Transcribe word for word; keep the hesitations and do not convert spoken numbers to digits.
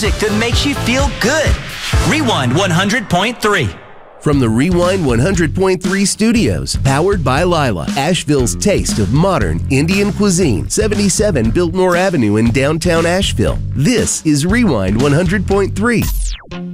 music that makes you feel good. Rewind one hundred point three. From the Rewind one hundred point three studios, powered by Lila, Asheville's taste of modern Indian cuisine, seventy-seven Biltmore Avenue in downtown Asheville. This is Rewind one hundred point three.